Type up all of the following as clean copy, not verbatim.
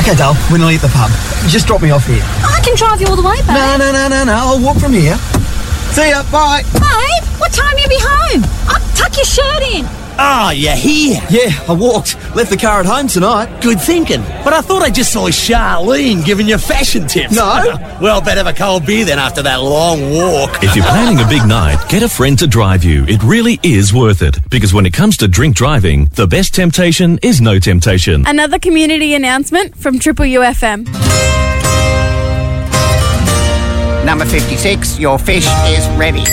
Okay, Dale, we're nearly at the pub. Just drop me off here. I can drive you all the way, babe. No. I'll walk from here. See ya, bye. Babe, what time you be home? Tuck your shirt in. Oh, you're here. Yeah, I walked. Left the car at home tonight. Good thinking. But I thought I just saw Charlene giving you fashion tips. No. Well, better have a cold beer then after that long walk. If you're planning a big night, get a friend to drive you. It really is worth it. Because when it comes to drink driving, the best temptation is no temptation. Another community announcement from Triple UFM. Number 56, your fish is ready.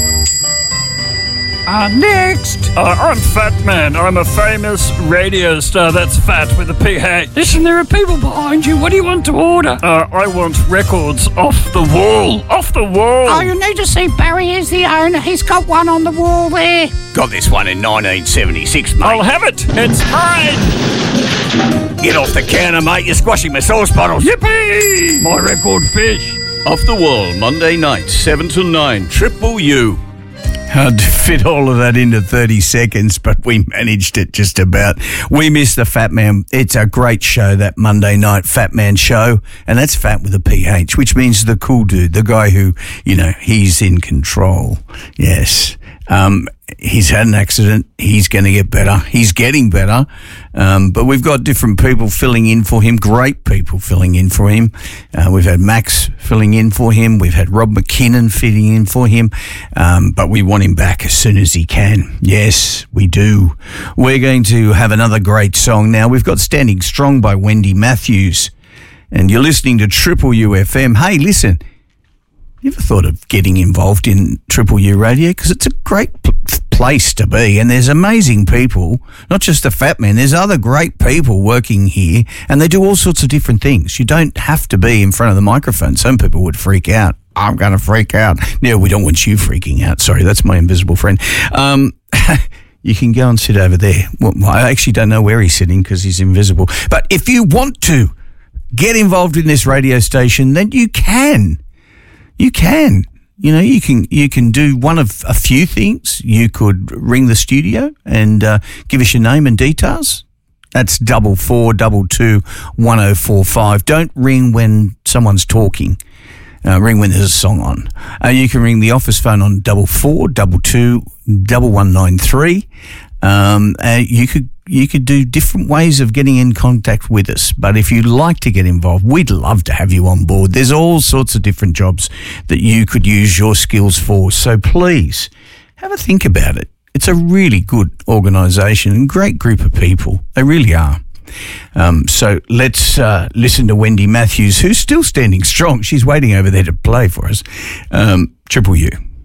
Next! I'm Fat Man. I'm a famous radio star that's fat with a PH. Listen, there are people behind you. What do you want to order? I want records off the wall. Off the wall! Oh, you need to see Barry is the owner. He's got one on the wall there. Got this one in 1976, mate. I'll have it. It's mine! Get off the counter, mate. You're squashing my sauce bottles. Yippee! My record fish. Off the Wall, Monday night, 7 to 9, Triple U. Hard to fit all of that into 30 seconds, but we managed it just about. We miss the Fat Man. It's a great show, that Monday night Fat Man show, and that's fat with a PH, which means the cool dude, the guy who, he's in control. Yes. He's had an accident. He's going to get better. He's getting better. But we've got different people filling in for him, great people filling in for him. We've had Max filling in for him. We've had Rob McKinnon filling in for him. But we want him back as soon as he can. Yes, we do. We're going to have another great song now. We've got Standing Strong by Wendy Matthews. And you're listening to Triple UFM. Hey, listen. You ever thought of getting involved in Triple U Radio? Because it's a great place to be, and there's amazing people, not just the Fat Man, there's other great people working here, and they do all sorts of different things. You don't have to be in front of the microphone. Some people would freak out. I'm going to freak out. No, we don't want you freaking out. Sorry, that's my invisible friend. You can go and sit over there. Well, I actually don't know where he's sitting because he's invisible. But if you want to get involved in this radio station, then you can. You can. You can do one of a few things. You could ring the studio and give us your name and details. That's 44221045. Don't ring when someone's talking. Ring when there's a song on. You can ring the office phone on 44221193. You could do different ways of getting in contact with us. But if you'd like to get involved, we'd love to have you on board. There's all sorts of different jobs that you could use your skills for. So please, have a think about it. It's a really good organisation and great group of people. They really are. So let's listen to Wendy Matthews, who's still standing strong. She's waiting over there to play for us. Triple U.